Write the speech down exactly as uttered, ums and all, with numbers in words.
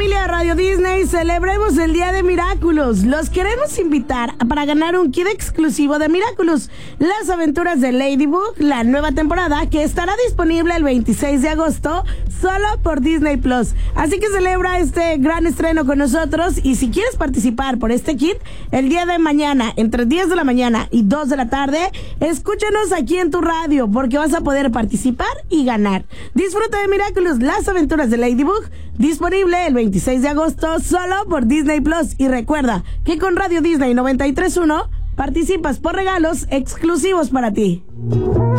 Familia de Radio Disney, celebremos el Día de Miraculous. Los queremos invitar para ganar un kit exclusivo de Miraculous, Las Aventuras de Ladybug, la nueva temporada que estará disponible el veintiséis de agosto solo por Disney Plus. Así que celebra este gran estreno con nosotros y si quieres participar por este kit, el día de mañana, entre diez de la mañana y dos de la tarde, escúchanos aquí en tu radio porque vas a poder participar y ganar. Disfruta de Miraculous, Las Aventuras de Ladybug, disponible el veintiséis de agosto solo por Disney Plus. Y recuerda que con Radio Disney noventa y tres punto uno participas por regalos exclusivos para ti.